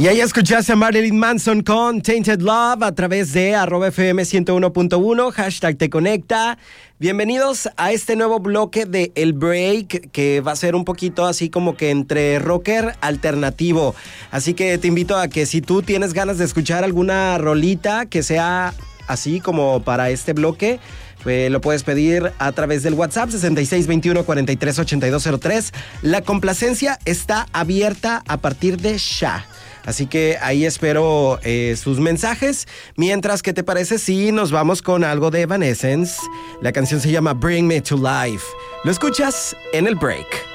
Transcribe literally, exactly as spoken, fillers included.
Y ahí escuchaste a Marilyn Manson con Tainted Love a través de arroba F M ciento uno punto uno, hashtag te conecta. Bienvenidos a este nuevo bloque de El Break, que va a ser un poquito así como que entre rocker alternativo. Así que te invito a que si tú tienes ganas de escuchar alguna rolita que sea así como para este bloque, Eh, lo puedes pedir a través del WhatsApp sesenta y seis veintiuno cuarenta y tres ochenta y dos cero tres. La complacencia está abierta a partir de ya. Así que ahí espero eh, sus mensajes. Mientras, ¿qué te parece si nos vamos con algo de Evanescence? La canción se llama Bring Me to Life. Lo escuchas en El Break.